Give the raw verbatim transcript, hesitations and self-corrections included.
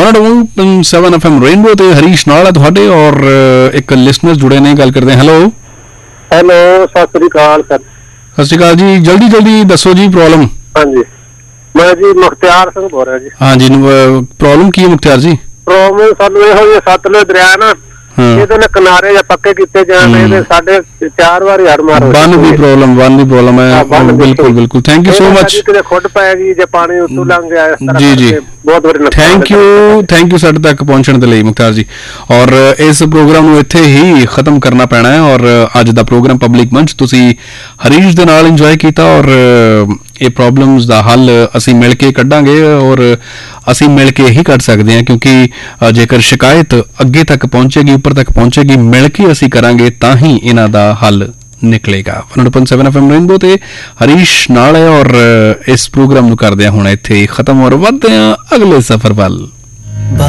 One seven F M rainbow ते हरीश नाल है तुहाडे और एक लिसनर जुड़े ने गल करते हैं। हेलो हेलो सत श्री अकाल सर। सत श्री अकाल जी, जल्दी जल्दी दसो जी प्रॉब्लम। हाँ जी मैं जी मुख्तियार सिंह बोल रहा जी। हाँ जी प्रॉब्लम की है मुख्तियार जी? प्रॉब्लम सानू ये सतलुज दरिया ना ਇਹਦੇ किनारे ਜਾਂ पक्के ਕੀਤੇ ਜਾਣ ਇਹਦੇ ਸਾਡੇ ਚਾਰ ਵਾਰੀ ਹੜ ਮਾਰ ਬੰਨ ਦੀ ਪ੍ਰੋਬਲਮ ਬੰਨ ਦੀ ਪ੍ਰੋਬਲਮ ਹੈ। ਬਿਲਕੁਲ ਬਿਲकुल थैंक यू सो मच। ਕਿਤੇ ਖੁੱਡ ਪੈਗੀ ਜੇ ਪਾਣੀ ਉੱਤੋਂ ਲੰਘ ਗਿਆ ਇਸ ਤਰ੍ਹਾਂ ਜੀ ਜੀ ਬਹੁਤ ਵੱਡਾ ਥੈਂਕ ਯੂ ਥੈਂਕ ਯੂ ਸਾਡੇ ਤੱਕ ਪਹੁੰਚਣ ਦੇ ਲਈ ਮੁਖਤਾਰ ਜੀ। ਔਰ ਇਸ ਪ੍ਰੋਗਰਾਮ ਨੂੰ ਇੱਥੇ ਹੀ ਖਤਮ ਕਰਨਾ ਪੈਣਾ ਹੈ। ਔਰ ਅੱਜ ਦਾ ਪ੍ਰੋਗਰਾਮ ਪਬਲਿਕ ਮੰਚ ਤੁਸੀਂ ਹਰੀਸ਼ ਦੇ ਨਾਲ ਇੰਜੋਏ ਕੀਤਾ ਔਰ ਇਹ ਪ੍ਰੋਬਲਮਸ ਦਾ ਹੱਲ ਅਸੀਂ ਮਿਲ ਕੇ ਕੱਢਾਂਗੇ ਔਰ ਅਸੀਂ ਮਿਲ ਕੇ ਹੀ ਕੱਢ ਸਕਦੇ ਹਾਂ ਕਿਉਂਕਿ ਜੇਕਰ ਸ਼ਿਕਾਇਤ ਅੱਗੇ ਤੱਕ ਪਹੁੰਚੇਗੀ ਉੱਪਰ ਤੱਕ ਪਹੁੰਚੇਗੀ ਮਿਲ ਕੇ ਅਸੀਂ ਕਰਾਂਗੇ ਤਾਂ ਹੀ ਇਹਨਾਂ ਦਾ ਹੱਲ ਨਿਕਲੇਗਾ। One point seven F M rainbow ते हरीश नाल है और इस प्रोग्राम ਨੂੰ ਕਰਦੇ ਹਾਂ ਹੁਣ ਇੱਥੇ ਖਤਮ ਔਰ ਵਧਦੇ ਹਾਂ ਅਗਲੇ ਸਫ਼ਰ ਵੱਲ।